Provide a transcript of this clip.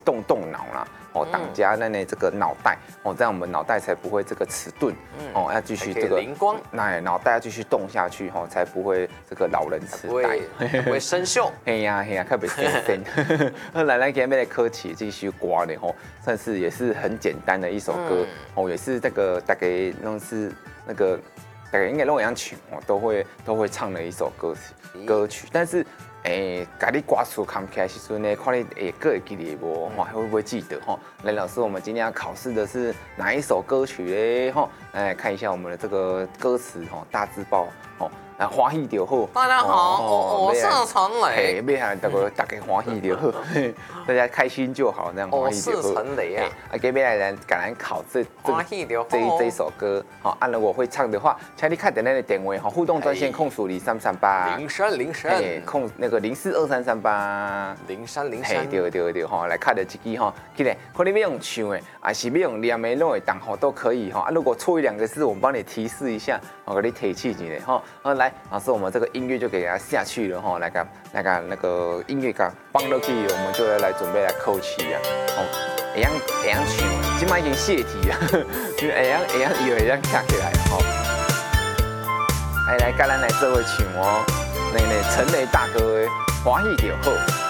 动脑啦，挡加这个脑袋，这样我们脑袋才不会这个迟钝，要继续这个灵光， 那脑袋要继续动下去，才不会这个老人痴呆， 不会生锈。 嘿呀，特别新鲜。那来今天来科技继续刮的算是也是很简单的一首歌，也是这个大概弄是那个。大概应该都一样唱都会唱的一首歌曲，但是甲你歌词看起来时阵呢，看你会记得无？会不会记得？来，老师，我们今天要考试的是哪一首歌曲嘞？来看一下我们的这个歌词大字报欢喜就好。 大家好，我是陈雷。 要让大家欢喜就好，大家开心就好，这样欢喜就好。 我是陈雷啊。 接下来咱考这一首歌，如果会唱的话，请你看等那个电话互动专线控诉0338 0303 控那个042338 0303。 对来看的这支记得可能要用唱的，还是要用念的，弄的当都可以如果错一两个字，我们帮你提示一下，我给你提起一下来。老师，我们这个音乐就给它下去了那个音乐刚放落去，我们就来准备来扣起啊。会样唱，今麦已经泄题啊，就会样以为跳起来来，跟咱来做位唱那陈雷大哥的欢喜就好。